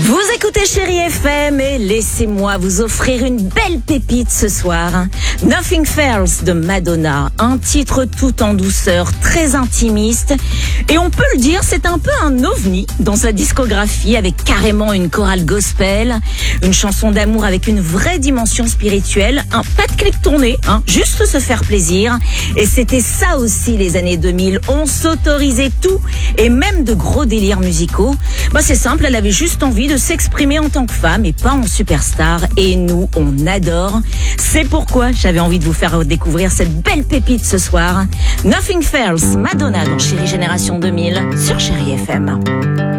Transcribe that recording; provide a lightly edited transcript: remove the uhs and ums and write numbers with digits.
Vous écoutez Chérie FM et laissez-moi vous offrir une belle pépite ce soir. Nothing Fails de Madonna, un titre tout en douceur, très intimiste. Et on peut le dire, c'est un peu un ovni dans sa discographie avec carrément une chorale gospel, une chanson d'amour avec une vraie dimension spirituelle, pas de clic tourné, juste se faire plaisir. Et c'était ça aussi les années 2000, on s'autorisait tout et même de gros délires musicaux. C'est simple, elle avait juste envie de s'exprimer en tant que femme et pas en superstar. Et nous, on adore. C'est pourquoi j'avais envie de vous faire découvrir cette belle pépite ce soir. Nothing Fails, Madonna dans Chérie Génération 2000 sur Chérie FM.